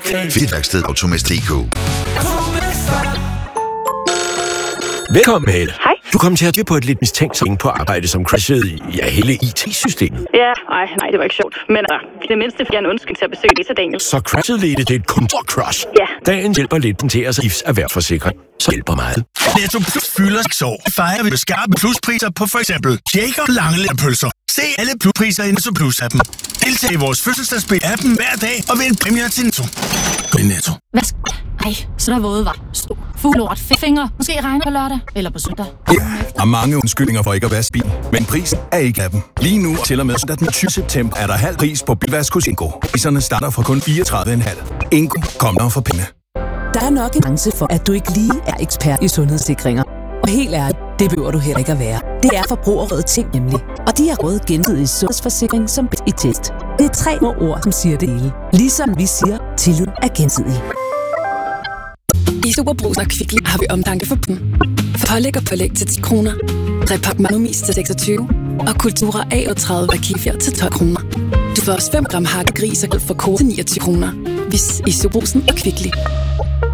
Fit værksted Automester.dk. Velkommen, Helle. Hej. Du kom til at på et lidt mistænkt på arbejde, som crashede i hele IT-systemet. Ja, nej, det var ikke sjovt. Men det mindste fik jeg en undskyld til at besøge Lisa Daniel. Så crashet ledte til et kontor-crash. Ja. Dagen hjælper lidt til at IFs erhvervsforsikring, så hjælper meget. Netto Plus fylder så fejrer vi med skarpe pluspriser på for eksempel Jacob Langeland-pølser. Se alle pluspriser i Netto Plus-appen. Deltag i vores fødselsdagsspil-appen hver dag og vind præmier til Netto. Gå i Netto. Ej, så der våde var. Fugl lort, fingre. Måske regner på lørdag eller på søndag. Der er mange undskyldninger for ikke at vaske bil, men prisen er ikke af dem. Lige nu til og med søndag den 20. september er der halv pris på bilvask hos Ingo. Priserne starter fra kun 34,5. Ingo, kom der for penge. Der er nok en chance for, at du ikke lige er ekspert i sundhedssikringer. Og helt ærligt, det behøver du heller ikke at være. Det er Forbrugerrådet Tænk nemlig. Og de har råd gensidig sundhedsforsikring som i test. Det er 3 ord, som siger det hele. Ligesom vi siger, tillid er gensidig. I Superbrugsen og Kvickly har vi omtanke for dem. Pålæg og pålæg til 10 kroner. Repak Manumis til 26. Og Kultura A30 Kefir til 12 kroner. Du får også 5 gram hakket gris og for kode til 29 kroner. Hvis i Superbrugsen og Kvickly.